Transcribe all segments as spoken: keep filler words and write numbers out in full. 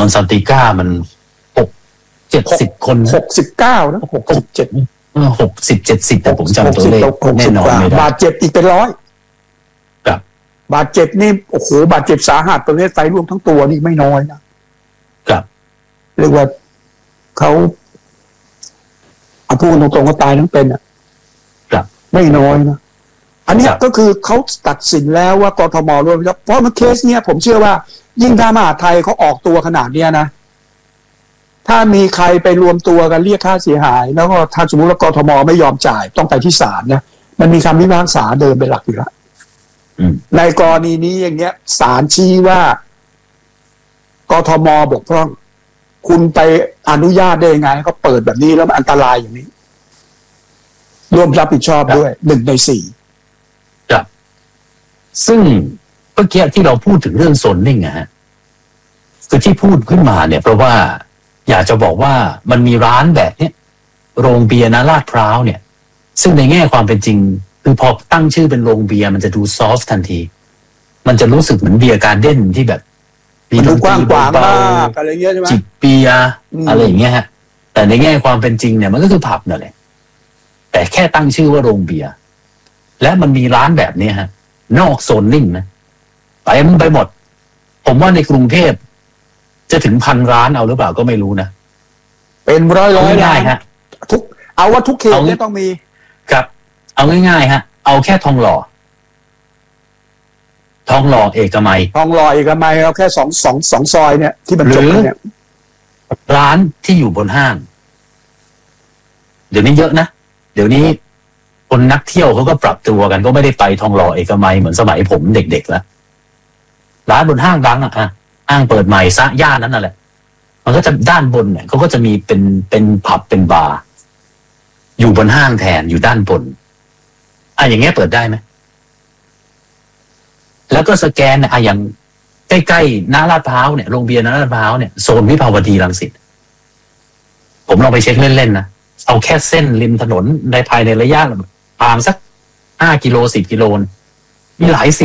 อนซันติก้ามันหกเจ็ดสิบคนหกสิบเก้านะหกสิบเจ็ดหกสิบเจ็ดสิบแต่ผมจำตัวเลขแน่นอนไม่ได้บาดเจ็บอีกเป็นร้อยครับบาดเจ็บนี่โอ้โหบาดเจ็บสาหัสประเภทไฟรวมทั้งตัวนี่ไม่น้อยนะครับเรียกว่าเขาเอาพูดตรงๆก็ตายทั้งเป็นอ่ะครับไม่น้อยนะอันนี้ก็คือเขาตัดสินแล้วว่ากทมร่วมแล้วเพราะมันเคสเนี้ยผมเชื่อว่ายิ่งถ้ามหาไทยเขาออกตัวขนาดเนี้ยนะถ้ามีใครไปรวมตัวกันเรียกค่าเสียหายแล้วก็ถ้าสมมติว่ากทมไม่ยอมจ่ายต้องไปที่ศาลนะมันมีคำพิพากษาเดิมเป็นหลักอยู่แล้วในกรณีนี้อย่างเงี้ยศาลชี้ว่ากทมบกพร่องคุณไปอนุญาตได้ยังไงเขาเปิดแบบนี้แล้วมันอันตรายอย่างนี้ร่วมรับผิดชอบด้วยหนึ่งในสี่ครับซึ่งเมื่อกี้ที่เราพูดถึงเรื่องโซนนิ่งอะฮะคือที่พูดขึ้นมาเนี่ยเพราะว่าอยากจะบอกว่ามันมีร้านแบบเนี้ยโรงเบียร์นะลาดพร้าวเนี่ยซึ่งในแง่ความเป็นจริงคือพอตั้งชื่อเป็นโรงเบียร์มันจะดูซอฟต์ทันทีมันจะรู้สึกเหมือนเบียร์การ์เด้นที่แบบมีดนตรีเบาๆอะไรเงี้ยใช่ไหมจิบเบียร์อะไรอย่างเงี้ยฮะแต่ในแง่ความเป็นจริงเนี่ยมันก็คือผับนั่นแหละแต่แค่ตั้งชื่อว่าโรงเบียร์และมันมีร้านแบบนี้ฮะนอกโซนนิ่งนะไปมันไปหมดผมว่าในกรุงเทพจะถึงพันร้านเอาหรือเปล่าก็ไม่รู้นะเป็นร้อยร้อยร้านฮะทุกเอาว่าทุกเขตเนี่ยต้องมีครับเอาง่ายๆฮะเอาแค่ทองหล่อทองหล่อเอกมัยทองหล่อเอกมัยเอาแค่สองสองสองซอยเนี่ยที่มันจบเนี่ยร้านที่อยู่บนห้างเดี๋ยวนี้เยอะนะเดี๋ยวนี้คนนักเที่ยวเขาก็ปรับตัวกันก็ไม่ได้ไปทองหล่อเอกมัยเหมือนสมัยผมเด็กๆแล้วร้านบนห้างดังอ่ะห้างเปิดใหม่ซะย่านนั้นน่ะแหละมันก็จะด้านบนเนี่ยเขาก็จะมีเป็นเป็นผับเป็นบาร์อยู่บนห้างแทนอยู่ด้านบนอ่ะอย่างเงี้ยเปิดได้ไหมแล้วก็สแกนอ่ะอย่างใกล้ๆหน้าลาดพร้าวเนี่ยโรงเบียร์หน้าลาดพร้าวเนี่ยโซนวิภาวดีรังสิตผมลองไปเช็คเล่นๆนะเอาแค่เส้นริมถนนในภายในระยะทางสักห้ากิโลสิบกิโลมีหลายสิบ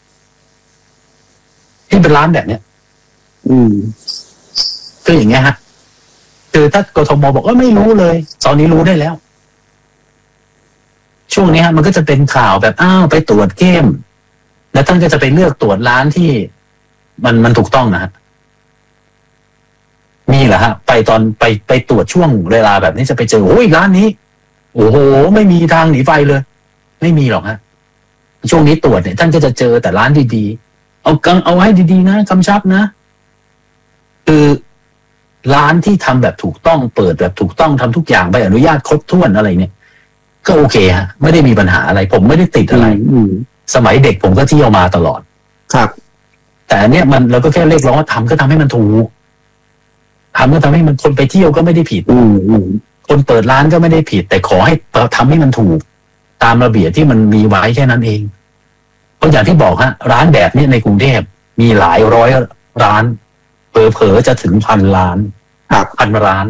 ที่เป็นร้านแบบเนี้ยอืมคืออย่างเงี้ยฮะคือถ้ากทมบอกว่าไม่รู้เลยตอนนี้รู้ได้แล้วช่วงนี้ฮะมันก็จะเป็นข่าวแบบอ้าวไปตรวจเข้มแล้วท่านก็จะไปเลือกตรวจร้านที่มันมันถูกต้องนะฮะมีเหรอฮะไปตอนไปไปตรวจช่วงเวลาแบบนี้จะไปเจอโอ้ยร้านนี้โอ้โหไม่มีทางหนีไฟเลยไม่มีหรอกฮะช่วงนี้ตรวจเนี่ยท่านก็จะเจอแต่ร้านดีๆเอากังเอาให้ดีๆนะกำชับนะคือร้านที่ทำแบบถูกต้องเปิดแบบถูกต้องทำทุกอย่างใบอนุญาตครบถ้วนอะไรเนี่ยก็โอเคฮะไม่ได้มีปัญหาอะไรผมไม่ได้ติดอะไรสมัยเด็กผมก็เที่ยวมาตลอดครับแต่อันเนี้ยมันเราก็แค่เรียกร้องว่าทำก็ทำให้มันถูกทำก็ทำให้มันคนไปเที่ยวก็ไม่ได้ผิดคนเปิดร้านก็ไม่ได้ผิดแต่ขอให้ทำให้มันถูกตามระเบียบที่มันมีไว้แค่นั้นเองเพราะอย่างที่บอกฮะร้านแบบนี้ในกรุงเทพมีหลายร้อยร้านเผลอๆจะถึงพันล้านพันร้าน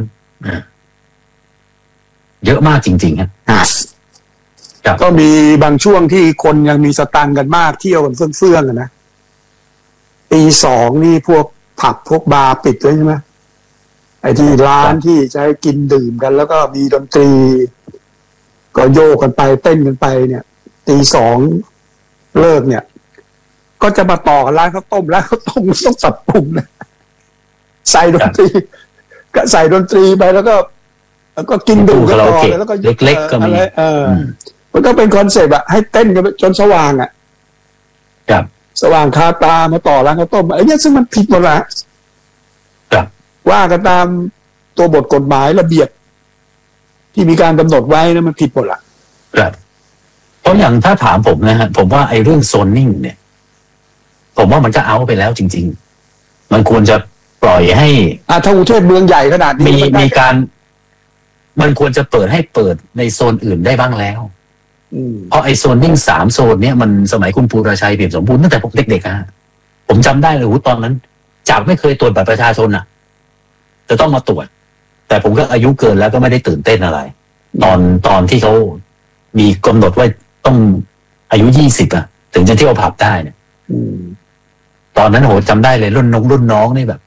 เยอะมากจริงๆฮะก็มีบางช่วงที่คนยังมีสตังค์กันมากเที่ยวกันเฟื่องๆนะตีสองนี่พวกผับพวกบาร์ปิดเลยใช่ไหมไอ้ที่ร้านที่จะให้กินดื่มกันแล้วก็มีดนตรีก็โยกกันไปเต้นกันไปเนี่ยตีสองเลิกเนี่ยก็จะมาต่อกันร้านข้าวต้มร้านข้าวต้มต้องปรับปรุงนะใส่ดนตรีก็ใส่ดนตรีไปแล้วก็แล้วก็กินดื่มกันต่อแล้วก็เล็กๆก็มีเออมันก็เป็นคอนเซปต์อะให้เต้นกันจนสว่างอะครับสว่างคาตามาต่อร้านข้าวต้มไอ้เนี่ยซึ่งมันผิดหมดละครับว่ากันตามตัวบทกฎหมายระเบียบที่มีการกำหนดไว้นะมันผิดหมดละครับเพราะอย่างถ้าถามผมนะฮะผมว่าไอ้เรื่องโซนนิ่งเนี่ยผมว่ามันก็เอาไปแล้วจริงๆมันควรจะปล่อยให้อ่าถ้ากรุงเทพเมืองใหญ่ขนาดนี้มีมีการมันควรจะเปิดให้เปิดในโซนอื่นได้บ้างแล้วเพราะไอโซนนิ่งสามโซนเนี้ยมันสมัยคุณปูราชัยเปี่ยมสมบูรณ์ตั้งแต่ผมเด็กๆฮะผมจำได้เลยหูตอนนั้นจากไม่เคยตรวจบัตรประชาชนอ่ะจะต้องมาตรวจแต่ผมก็อายุเกินแล้วก็ไม่ได้ตื่นเต้นอะไรตอนตอนที่เขามีกำหนดว่าต้องอายุยี่สิบอ่ะถึงจะเที่ยวผับได้เนี่ยตอนนั้นโหจำได้เลยรุ่นน้องรุ่นน้องนี่แบบ